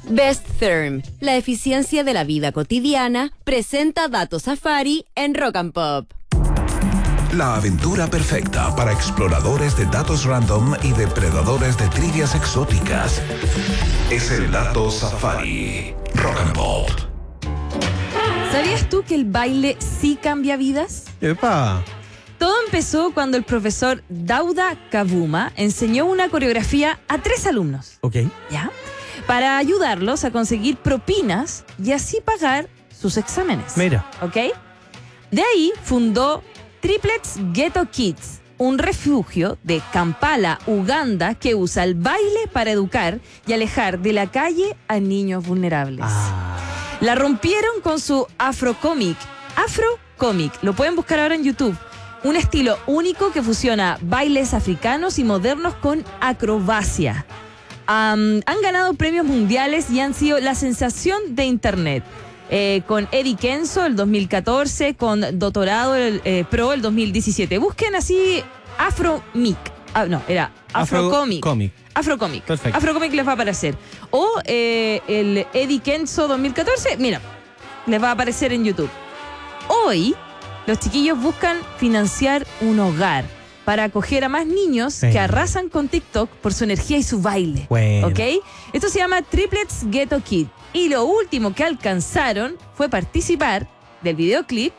Best Therm, la eficiencia de la vida cotidiana, presenta Datos Safari en Rock and Pop. La aventura perfecta para exploradores de datos random y depredadores de trivias exóticas. Es el Datos Safari. Rock and Pop. ¿Sabías tú que el baile sí cambia vidas? ¡Epa! Todo empezó cuando el profesor Dauda Kavuma enseñó una coreografía a 3 alumnos. Ok. ¿Ya? Para ayudarlos a conseguir propinas y así pagar sus exámenes. Mira. ¿Ok? De ahí fundó Triplets Ghetto Kids, un refugio de Kampala, Uganda, que usa el baile para educar y alejar de la calle a niños vulnerables. La rompieron con su Afrocomic. Afrocomic, lo pueden buscar ahora en YouTube. Un estilo único que fusiona bailes africanos y modernos con acrobacia. Han ganado premios mundiales y han sido la sensación de internet. Con Eddie Kenzo el 2014, con Doctorado Pro el 2017. Busquen así Afromic. Era Afrocomic. Afrocomic. Perfecto. Afrocomic les va a aparecer. O el Eddie Kenzo 2014, mira, les va a aparecer en YouTube. Hoy, los chiquillos buscan financiar un hogar para acoger a más niños que arrasan con TikTok por su energía y su baile. Bueno. ¿Ok? Esto se llama Triplets Ghetto Kid. Y lo último que alcanzaron fue participar del videoclip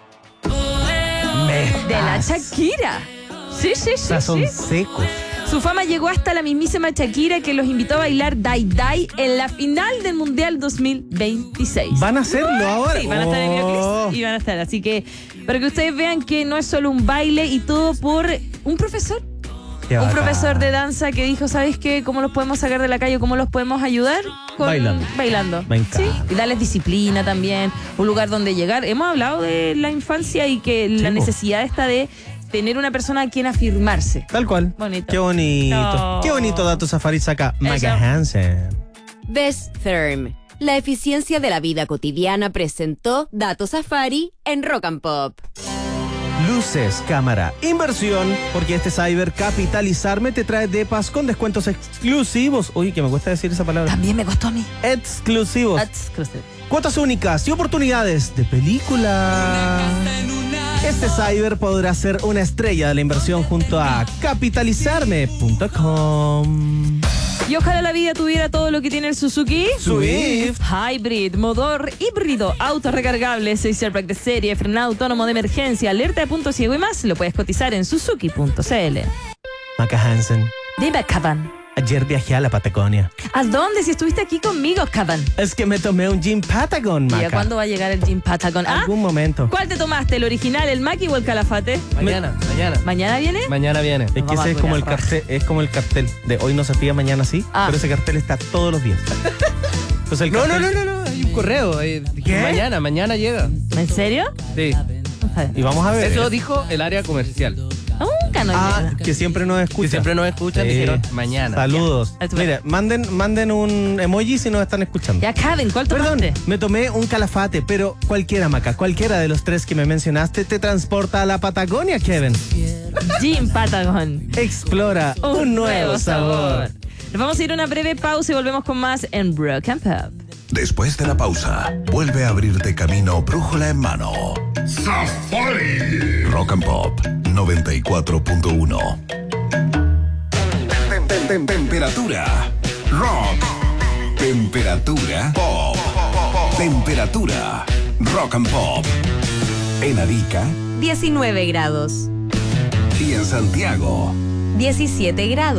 de la Shakira. Sí. Son secos. Su fama llegó hasta la mismísima Shakira, que los invitó a bailar Dai Dai en la final del Mundial 2026. ¿Van a hacerlo ahora? Sí, van a estar en videoclips y van a estar. Así que para que ustedes vean que no es solo un baile y todo por un profesor. Un profesor de danza que dijo, ¿sabes qué? ¿Cómo los podemos sacar de la calle? ¿Cómo los podemos ayudar? Bailando. Me encanta. Sí, y darles disciplina también, un lugar donde llegar. Hemos hablado de la infancia y que la necesidad está de tener una persona a quien afirmarse. Tal cual. Bonito. Qué bonito. No. Qué bonito Datos Safari saca Micah Hansen. Best Therm, la eficiencia de la vida cotidiana, presentó Datos Safari en Rock and Pop. Luces, cámara, inversión, porque este Cyber Capitalizarme te trae depas con descuentos exclusivos. Uy, que me cuesta decir esa palabra. También me costó a mí. Exclusivos. Cuotas únicas y oportunidades de película. Este Cyber podrá ser una estrella de la inversión junto a capitalizarme.com. Y ojalá la vida tuviera todo lo que tiene el Suzuki Swift. Hybrid, motor híbrido, auto recargable, 6 airbags de serie, frenado autónomo de emergencia, alerta de punto ciego y más. Lo puedes cotizar en suzuki.cl. Micah Hansen. Dime, Caban. Ayer viajé a la Patagonia. ¿A dónde? Si estuviste aquí conmigo, Caban. Es que me tomé un Gin Patagon, ¿Y a Maca. cuándo va a llegar el Gin Patagon? Algún momento. ¿Cuál te tomaste? ¿El original, el Maki o el Calafate? Mañana. ¿Mañana viene? Mañana viene. Es que Vamos ese a es como el poner cartel, de hoy no se pilla, mañana sí, pero ese cartel está todos los días. Entonces el No, cartel- hay un correo. ¿Qué? Mañana llega. ¿En serio? Sí. Y vamos a ver. Eso dijo el área comercial. Nunca no llega. Que siempre nos escucha. Que siempre nos escuchan, Sí. dijeron mañana. Saludos. Ya. Mira, manden un emoji si nos están escuchando. Ya, Caben, ¿cuál Perdón, tomaste? me tomé un Calafate, pero cualquiera, Maca, cualquiera de los 3 que me mencionaste te transporta a la Patagonia, Kevin. Gin Patagon. Explora un nuevo sabor. Nos vamos a ir a una breve pausa y volvemos con más en Rock and Pop. Después de la pausa, vuelve a abrirte camino brújula en mano. Safari. Rock and Pop 94.1. Temperatura. Rock. Temperatura. Pop. Temperatura. Rock and Pop. En Arica 19 grados. y en Santiago 17 grados.